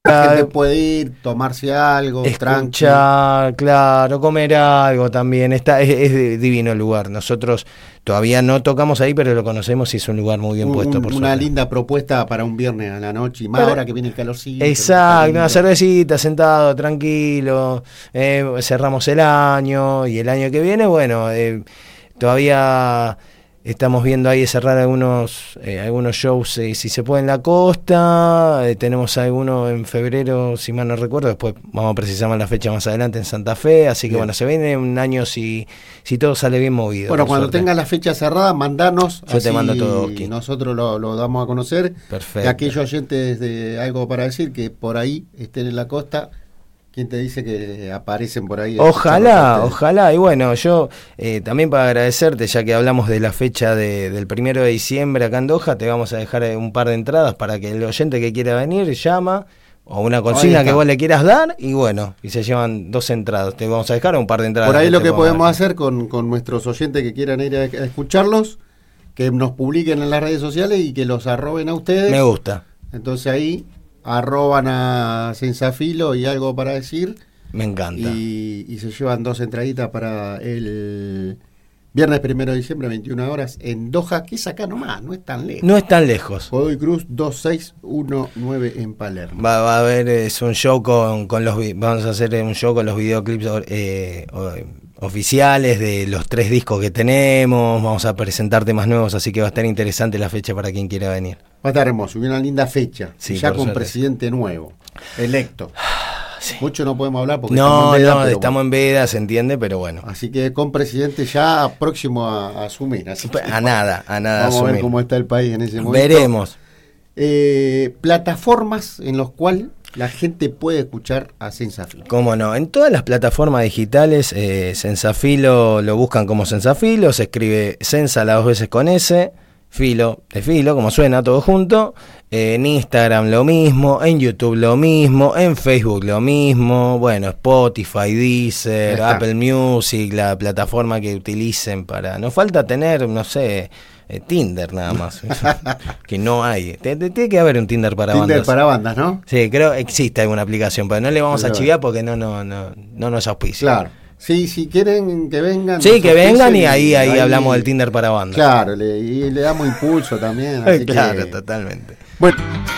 La gente puede ir, tomarse algo, escuchar, claro, comer algo también. Es divino el lugar. Nosotros todavía no tocamos ahí, pero lo conocemos y es un lugar muy bien puesto. Por una suerte. linda propuesta para un viernes a la noche, y más ahora que viene el calorcito. Exacto, una cervecita, sentado, tranquilo. Cerramos el año y el año que viene, bueno, todavía estamos viendo ahí de cerrar algunos shows, si se puede, en la costa. Tenemos alguno en febrero, si mal no recuerdo. Después vamos a precisar la fecha más adelante en Santa Fe. Así que bueno, se viene un año si todo sale bien movido. Bueno, cuando tengas la fecha cerrada, mandanos. Yo te mando todo. Y nosotros lo damos a conocer. Perfecto. Que aquellos oyentes de Algo para Decir que por ahí estén en la costa, ¿quién te dice que aparecen por ahí? Ojalá. Y bueno, yo también para agradecerte, ya que hablamos de la fecha del 1 de diciembre acá en Doha, te vamos a dejar un par de entradas para que el oyente que quiera venir llama, o una consigna que vos le quieras dar, y bueno, y se llevan 2 entradas. Te vamos a dejar un par de entradas. Por ahí lo que podemos hacer con nuestros oyentes que quieran ir a escucharlos, que nos publiquen en las redes sociales y que los arroben a ustedes. Me gusta. Entonces ahí arroban a Sensafilo y Algo para Decir. Me encanta. Y se llevan 2 entraditas para el viernes 1 de diciembre, 21 horas, en Doha, que es acá nomás, no es tan lejos. No es tan lejos. Godoy Cruz 2619 en Palermo. Va a haber un show vamos a hacer un show con los videoclips oficiales de los 3 discos que tenemos. Vamos a presentar temas nuevos, así que va a estar interesante la fecha para quien quiera venir. Va a estar hermoso, y una linda fecha, sí, ya con suerte. Presidente nuevo, electo. Sí. Mucho no podemos hablar porque estamos en veda, se entiende, pero bueno. Así que con Presidente ya próximo a asumir. Así que, a nada vamos asumir. A ver cómo está el país en ese momento. Veremos. Plataformas en las cuales la gente puede escuchar a Sensafilo. Cómo no, en todas las plataformas digitales, Sensafilo lo buscan como Sensafilo, se escribe Sensa 2 veces con S, Filo de filo, como suena, todo junto. En Instagram lo mismo, en YouTube lo mismo, en Facebook lo mismo, bueno, Spotify, Deezer, Apple Music, la plataforma que utilicen para... Nos falta tener, no sé, Tinder nada más, que no hay. Tiene que haber un Tinder para bandas. Tinder para bandas, ¿no? Sí, creo que existe alguna aplicación, pero no le vamos a chiviar porque no nos auspicia. Claro. Sí, si quieren que vengan. Sí, que vengan y ahí hablamos del Tinder para bandas. Claro, y le damos impulso también. Así claro, que... totalmente. Bueno.